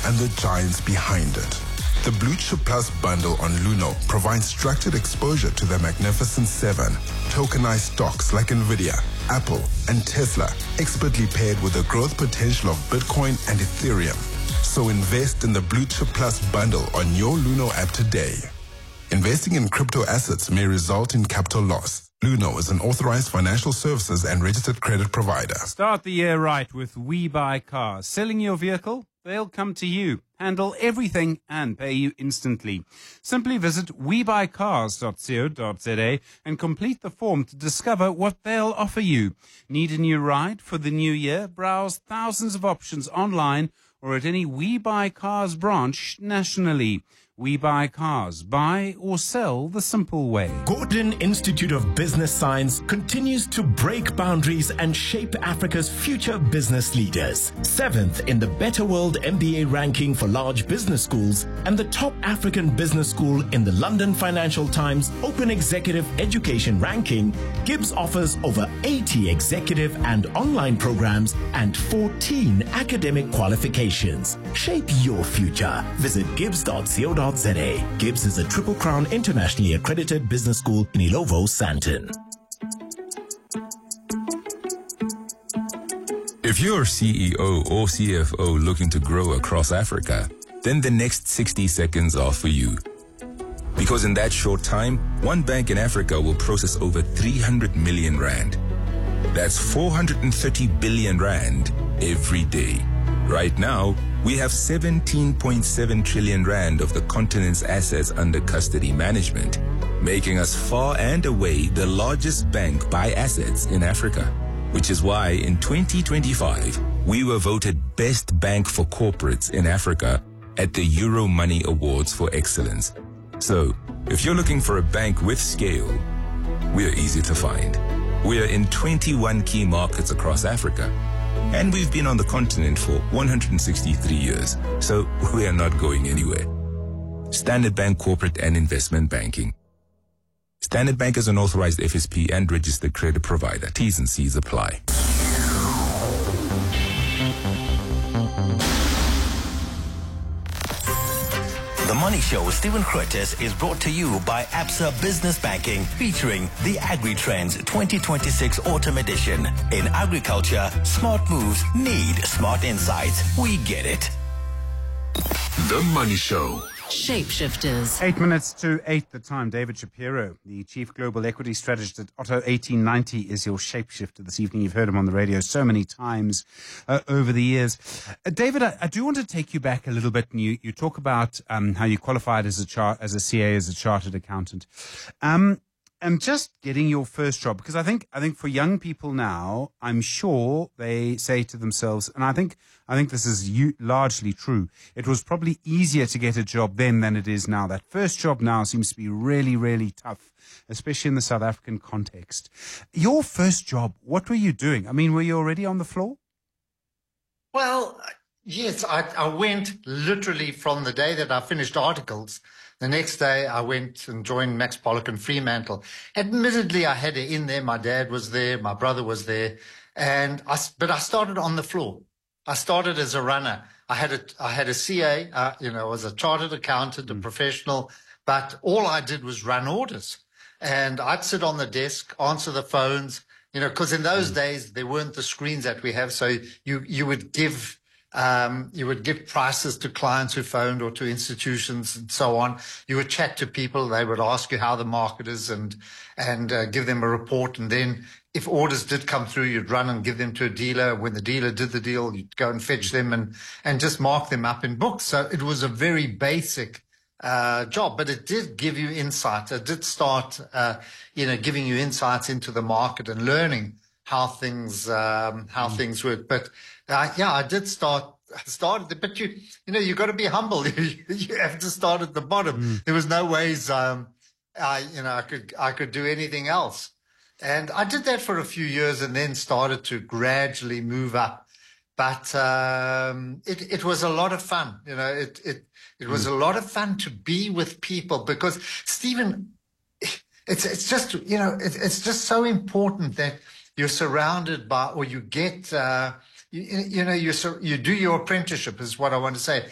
and the giants behind it. The Blue Chip Plus bundle on Luno provides structured exposure to the Magnificent Seven, tokenized stocks like Nvidia, Apple, and Tesla, expertly paired with the growth potential of Bitcoin and Ethereum. So invest in the Blue Chip Plus bundle on your Luno app today. Investing in crypto assets may result in capital loss. Luno is an authorized financial services and registered credit provider. Start the year right with We Buy Cars. Selling your vehicle? They'll come to you, handle everything, and pay you instantly. Simply visit webuycars.co.za and complete the form to discover what they'll offer you. Need a new ride for the new year? Browse thousands of options online or at any We Buy Cars branch nationally. We Buy Cars. Buy or sell the simple way. Gordon Institute of Business Science continues to break boundaries and shape Africa's future business leaders. 7th in the Better World MBA ranking for large business schools and the top African business school in the London Financial Times Open Executive Education ranking, Gibbs offers over 80 executive and online programs and 14 academic qualifications. Shape your future. Visit gibbs.co.za. Gibbs is a Triple Crown internationally accredited business school in Ilovo, Sandton. If you're CEO or CFO looking to grow across Africa, then the next 60 seconds are for you. Because in that short time, one bank in Africa will process over 300 million rand. That's 430 billion rand every day. Right now, we have 17.7 trillion rand of the continent's assets under custody management, making us far and away the largest bank by assets in Africa. Which is why in 2025, we were voted Best Bank for Corporates in Africa at the Euro Money Awards for Excellence. So, if you're looking for a bank with scale, we're easy to find. We're in 21 key markets across Africa. And we've been on the continent for 163 years, so we are not going anywhere. Standard Bank Corporate and Investment Banking. Standard Bank is an authorized FSP and registered credit provider. T's and C's apply. The Money Show with Stephen Curtis is brought to you by Absa Business Banking, featuring the Agri-Trends 2026 Autumn Edition. In agriculture, smart moves need smart insights. We get it. The Money Show. Shapeshifters. 8 minutes to 8 the time. David Shapiro, the Chief Global Equity Strategist at Otto 1890, is your shapeshifter this evening. You've heard him on the radio so many times over the years. David, I do want to take you back a little bit, and you talk about how you qualified as a CA, as a chartered accountant. And just getting your first job, because I think for young people now, I'm sure they say to themselves, and I think this is largely true, it was probably easier to get a job then than it is now. That first job now seems to be really, really tough, especially in the South African context. Your first job, what were you doing? I mean, were you already on the floor? Well, yes, I went literally from the day that I finished articles. The next day, I went and joined Max Pollock and Fremantle. Admittedly, I had it in there. My dad was there. My brother was there. But I started on the floor. I started as a runner. I had a CA, I was a chartered accountant, a professional, but all I did was run orders. And I'd sit on the desk, answer the phones, because in those days, there weren't the screens that we have. So you would give prices to clients who phoned or to institutions and so on. You would chat to people. They would ask you how the market is and give them a report. And then if orders did come through, you'd run and give them to a dealer. When the dealer did the deal, you'd go and fetch them and just mark them up in books. So it was a very basic job, but it did give you insight. It did start, giving you insights into the market and learning how things work. But I did started, but you got to be humble. You have to start at the bottom. There was no ways, I could do anything else. And I did that for a few years and then started to gradually move up. But it was a lot of fun. It was a lot of fun to be with people because, Stephen, it's just so important that you're surrounded by, or you get, you do your apprenticeship is what I want to say.